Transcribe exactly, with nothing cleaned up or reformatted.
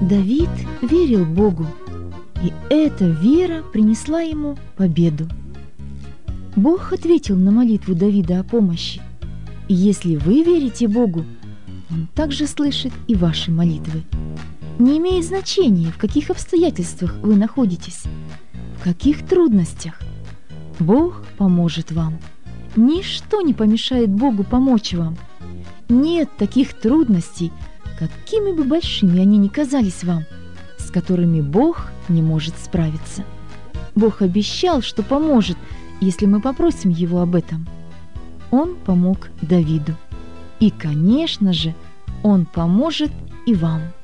Давид верил Богу, и эта вера принесла ему победу. Бог ответил на молитву Давида о помощи. И если вы верите Богу, Он также слышит и ваши молитвы. Не имеет значения, в каких обстоятельствах вы находитесь, в каких трудностях. Бог поможет вам. Ничто не помешает Богу помочь вам. Нет таких трудностей, какими бы большими они ни казались вам, с которыми Бог не может справиться. Бог обещал, что поможет, если мы попросим Его об этом. Он помог Давиду. И, конечно же, Он поможет и вам.